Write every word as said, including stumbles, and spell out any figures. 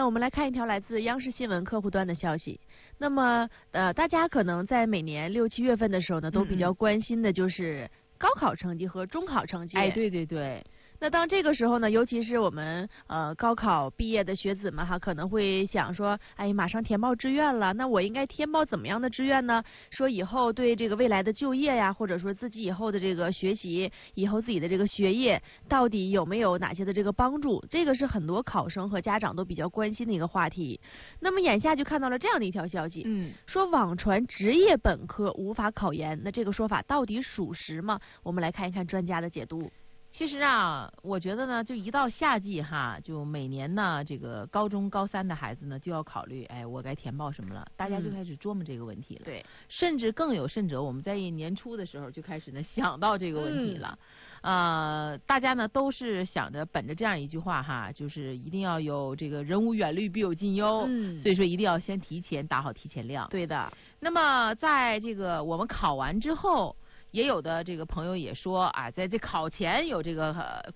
我们来看一条来自央视新闻客户端的消息。那么，呃，大家可能在每年六七月份的时候呢，都比较关心的就是高考成绩和中考成绩。 哎，对对对。 那当这个时候呢，尤其是我们呃高考毕业的学子们哈，可能会想说，哎，马上填报志愿了，那我应该填报怎么样的志愿呢？说以后对这个未来的就业呀，或者说自己以后的这个学习，以后自己的这个学业，到底有没有哪些的这个帮助？这个是很多考生和家长都比较关心的一个话题。那么眼下就看到了这样的一条消息， 嗯， 说网传职业本科无法考研，那这个说法到底属实吗？我们来看一看专家的解读。 其实啊，我觉得呢，就一到夏季哈，就每年呢，这个高中高三的孩子呢，就要考虑，哎，我该填报什么了，大家就开始琢磨这个问题了。 嗯、对， 甚至更有甚者，我们在年初的时候就开始呢想到这个问题了。嗯、呃，大家呢都是想着本着这样一句话哈，就是一定要有这个人无远虑，必有近忧。 嗯， 所以说一定要先提前打好提前量。 对的。 那么在这个我们考完之后。也有的这个朋友也说啊，在这考前有这个呃